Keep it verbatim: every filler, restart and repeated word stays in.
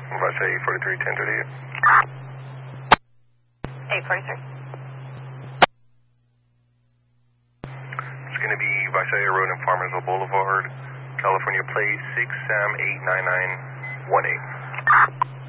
Visalia forty-three, ten thirty-eight. eight forty-three. It's going to be Visalia Road and Farmersville Boulevard, California, plate six Sam eight nine nine one eight.